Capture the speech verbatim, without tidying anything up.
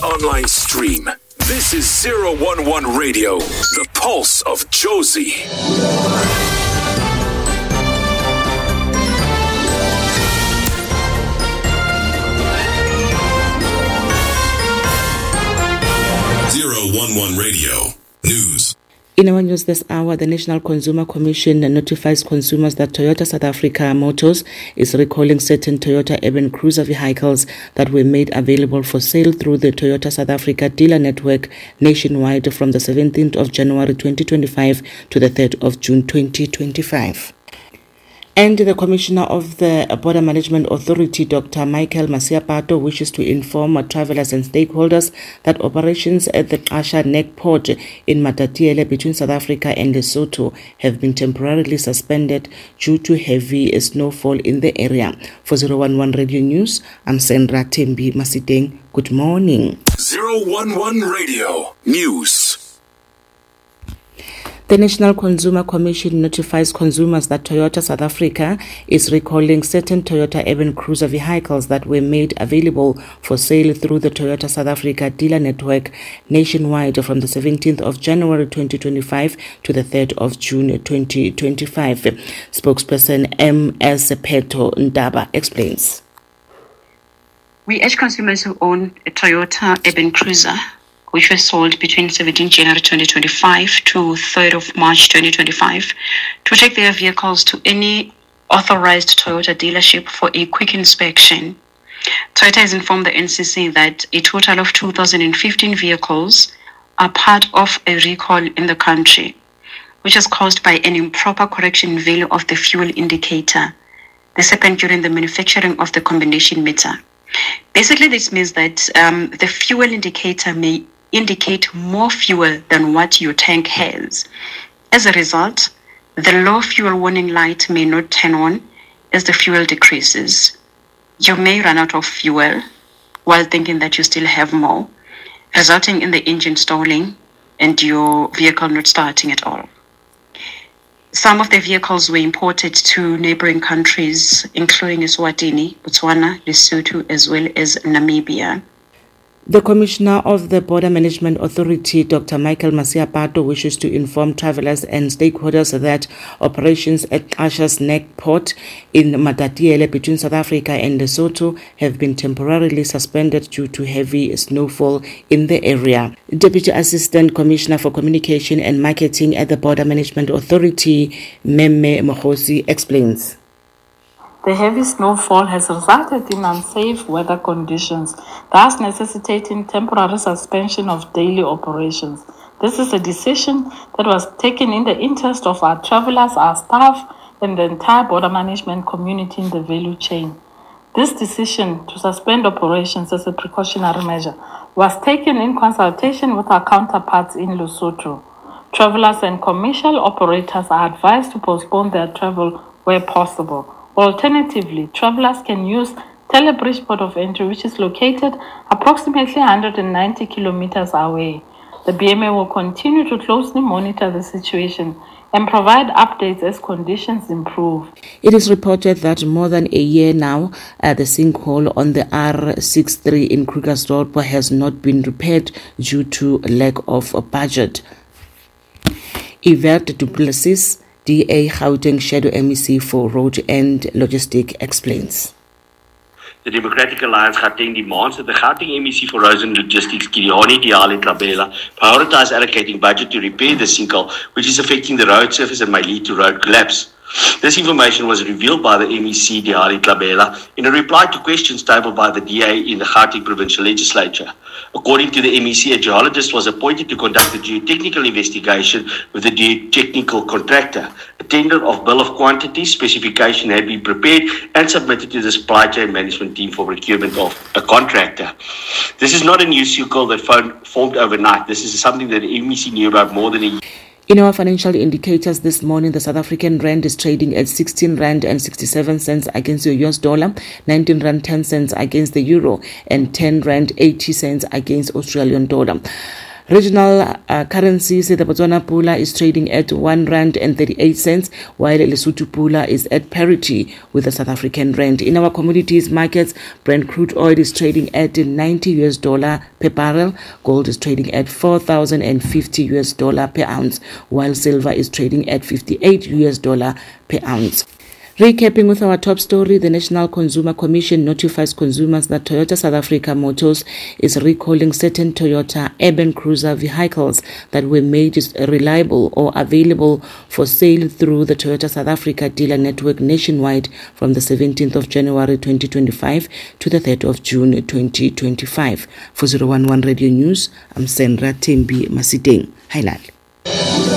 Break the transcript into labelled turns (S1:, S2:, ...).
S1: online stream. This is zero one one Radio, the pulse of Jozi.
S2: zero one one Radio News.
S3: In our news this hour, the National Consumer Commission notifies consumers that Toyota South Africa Motors is recalling certain Toyota urban cruiser vehicles that were made available for sale through the Toyota South Africa dealer network nationwide from the seventeenth of January twenty twenty-five to the third of June twenty twenty-five. And the Commissioner of the Border Management Authority, Doctor Michael Masiapato, wishes to inform travellers and stakeholders that operations at the Qasha Neck Port in Matatiele between South Africa and Lesotho have been temporarily suspended due to heavy snowfall in the area. For zero one one Radio News, I'm Sandra Tembi Masiteng. Good morning.
S1: zero one one Radio News.
S3: The National Consumer Commission notifies consumers that Toyota South Africa is recalling certain Toyota urban cruiser vehicles that were made available for sale through the Toyota South Africa dealer network nationwide from the seventeenth of January twenty twenty-five to the third of June twenty twenty-five. Spokesperson M S Peto Ndaba explains.
S4: We urge consumers who own a Toyota urban cruiser which was sold between seventeenth of January twenty twenty-five to third of March twenty twenty-five, to take their vehicles to any authorized Toyota dealership for a quick inspection. Toyota has informed the N C C that a total of two thousand fifteen vehicles are part of a recall in the country, which is caused by an improper correction in value of the fuel indicator. This happened during the manufacturing of the combination meter. Basically, this means that um, the fuel indicator may indicate more fuel than what your tank has. As a result, the low fuel warning light may not turn on as the fuel decreases. You may run out of fuel while thinking that you still have more, resulting in the engine stalling and your vehicle not starting at all. Some of the vehicles were imported to neighboring countries, including Eswatini, Botswana, Lesotho, as well as Namibia.
S3: The Commissioner of the Border Management Authority, Doctor Michael Masiapato, wishes to inform travellers and stakeholders that operations at Qasha's Neck Port in Matatiele between South Africa and Lesotho have been temporarily suspended due to heavy snowfall in the area. Deputy Assistant Commissioner for Communication and Marketing at the Border Management Authority, Meme Mohosi, explains.
S5: The heavy snowfall has resulted in unsafe weather conditions, thus necessitating temporary suspension of daily operations. This is a decision that was taken in the interest of our travelers, our staff, and the entire border management community in the value chain. This decision to suspend operations as a precautionary measure was taken in consultation with our counterparts in Lesotho. Travelers and commercial operators are advised to postpone their travel where possible. Alternatively, travelers can use Telebridge Port of Entry, which is located approximately one hundred ninety kilometers away. The B M A will continue to closely monitor the situation and provide updates as conditions improve.
S3: It is reported that more than a year now, uh, the sinkhole on the R sixty-three in Krugersdorp has not been repaired due to lack of budget. Yvette du Plessis, D A Gauteng Shadow M E C for Road and Logistic, explains.
S6: The Democratic Alliance Gauteng demands that the Gauteng M E C for Roads and Logistics, Gideoni Diali Tlabela, prioritize allocating budget to repair the sinkhole, which is affecting the road surface and may lead to road collapse. This information was revealed by the M E C Diali Tlabela in a reply to questions tabled by the D A in the Gauteng Provincial Legislature. According to the M E C, a geologist was appointed to conduct a geotechnical investigation with the geotechnical contractor. A tender of bill of quantity specification had been prepared and submitted to the supply chain management team for procurement of a contractor. This is not a new circle that formed overnight. This is something that the M E C knew about more than a year.
S3: In our financial indicators this morning, the South African rand is trading at sixteen rand and sixty-seven cents against the U S dollar, nineteen rand ten cents against the euro, and ten rand eighty cents against Australian dollar. Regional uh, currencies, the Botswana Pula is trading at one rand and thirty-eight cents, while the Lesotho Pula is at parity with the South African rand. In our commodities markets, Brent crude oil is trading at ninety U S dollar per barrel. Gold is trading at four thousand fifty U S dollar per ounce, while silver is trading at fifty-eight U S dollar per ounce. Recapping with our top story, the National Consumer Commission notifies consumers that Toyota South Africa Motors is recalling certain Toyota urban cruiser vehicles that were made reliable or available for sale through the Toyota South Africa dealer network nationwide from the seventeenth of January twenty twenty-five to the third of June twenty twenty-five. For zero one one Radio News, I'm Sandra Tembi Masideng. Hi, Lal.